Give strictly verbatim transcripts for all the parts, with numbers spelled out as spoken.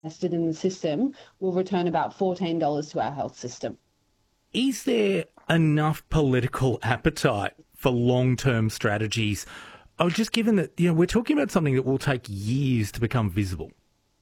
invested in the system will return about fourteen dollars to our health system. Is there enough political appetite for long-term strategies? Oh, just given that, you know, we're talking about something that will take years to become visible.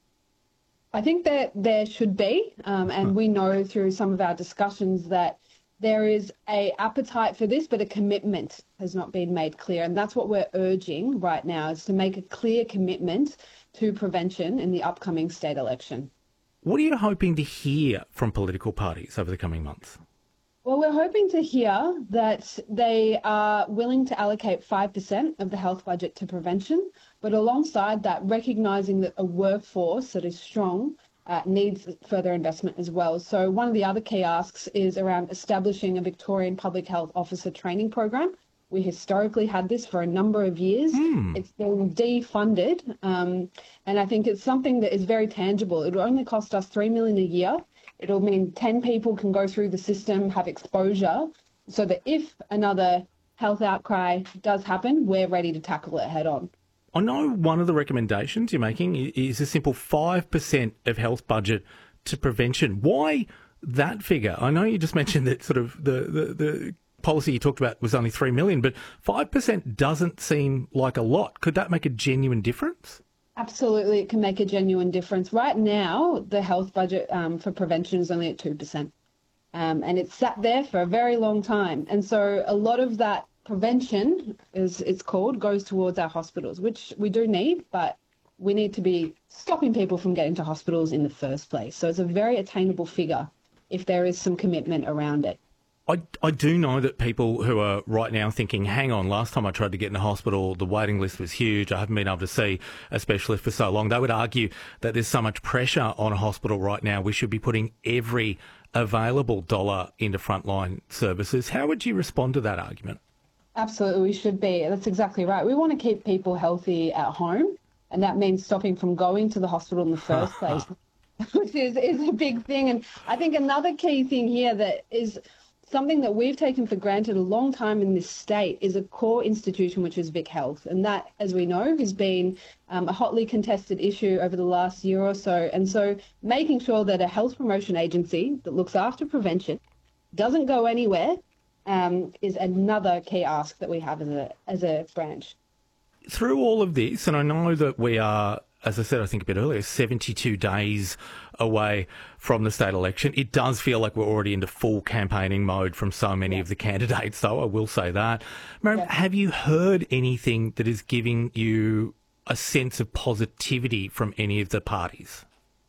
I think that there should be, um, and we know through some of our discussions that there is a appetite for this, but a commitment has not been made clear. And that's what we're urging right now, is to make a clear commitment to prevention in the upcoming state election. What are you hoping to hear from political parties over the coming months? Well, we're hoping to hear that they are willing to allocate five percent of the health budget to prevention, but alongside that, recognising that a workforce that is strong uh, needs further investment as well. So one of the other key asks is around establishing a Victorian Public Health Officer training program. We historically had this for a number of years. Mm. It's been defunded, um, and I think it's something that is very tangible. It will only cost us three million dollars a year. It'll mean ten people can go through the system, have exposure, so that if another health outcry does happen, we're ready to tackle it head on. I know one of the recommendations you're making is a simple five percent of health budget to prevention. Why that figure? I know you just mentioned that sort of the, the, the policy you talked about was only three million dollars, but five percent doesn't seem like a lot. Could that make a genuine difference? Absolutely, it can make a genuine difference. Right now, the health budget um, for prevention is only at two percent. Um, and it's sat there for a very long time. And so a lot of that prevention, as it's called, goes towards our hospitals, which we do need, but we need to be stopping people from getting to hospitals in the first place. So it's a very attainable figure if there is some commitment around it. I, I do know that people who are right now thinking, hang on, last time I tried to get in a hospital, the waiting list was huge. I haven't been able to see a specialist for so long. They would argue that there's so much pressure on a hospital right now, we should be putting every available dollar into frontline services. How would you respond to that argument? Absolutely, we should be. That's exactly right. We want to keep people healthy at home, and that means stopping from going to the hospital in the first place, which is, is a big thing. And I think another key thing here that is something that we've taken for granted a long time in this state is a core institution, which is Vic Health. And that, as we know, has been um, a hotly contested issue over the last year or so. And so making sure that a health promotion agency that looks after prevention doesn't go anywhere um, is another key ask that we have as a, as a branch. Through all of this, and I know that we are, as I said, I think a bit earlier, seventy-two days away from the state election. It does feel like we're already into full campaigning mode from so many yeah. of the candidates, though, I will say that. Mariam, yeah. have you heard anything that is giving you a sense of positivity from any of the parties?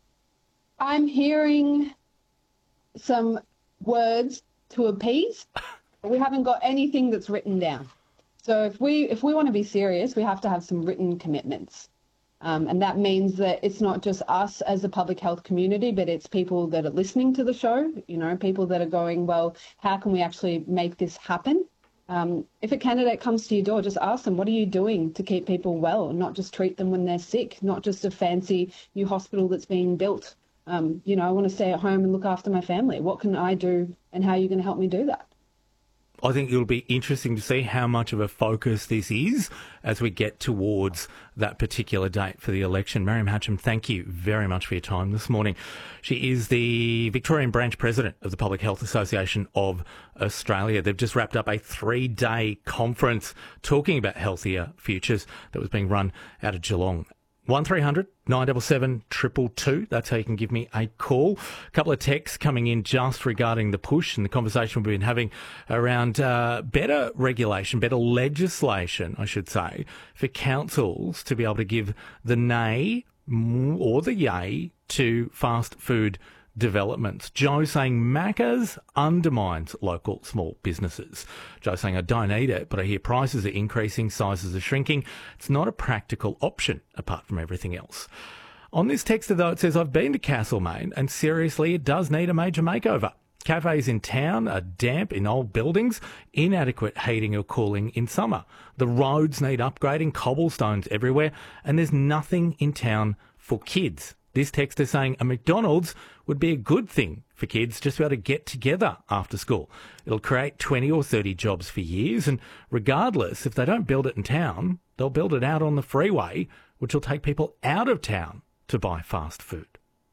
I'm hearing some words to appease. We haven't got anything that's written down. So if we if we want to be serious, we have to have some written commitments. Um, and that means that it's not just us as a public health community, but it's people that are listening to the show, you know, people that are going, well, how can we actually make this happen? Um, if a candidate comes to your door, just ask them, what are you doing to keep people well, not just treat them when they're sick, not just a fancy new hospital that's being built. Um, you know, I want to stay at home and look after my family. What can I do and how are you going to help me do that? I think it'll be interesting to see how much of a focus this is as we get towards that particular date for the election. Mariam Hatcham, thank you very much for your time this morning. She is the Victorian branch president of the Public Health Association of Australia. They've just wrapped up a three-day conference talking about healthier futures that was being run out of Geelong. one three hundred nine seven seven two two two. That's how you can give me a call. A couple of texts coming in just regarding the push and the conversation we've been having around uh, better regulation, better legislation, I should say, for councils to be able to give the nay or the yay to fast food developments. Joe saying Macca's undermines local small businesses. Joe saying I don't eat it, but I hear prices are increasing, sizes are shrinking. It's not a practical option apart from everything else. On this texter though, it says I've been to Castlemaine and seriously it does need a major makeover. Cafes in town are damp in old buildings, inadequate heating or cooling in summer. The roads need upgrading, cobblestones everywhere, and there's nothing in town for kids. This texter saying a McDonald's would be a good thing for kids just to be able to get together after school. It'll create twenty or thirty jobs for years, and regardless, if they don't build it in town, they'll build it out on the freeway, which will take people out of town to buy fast food.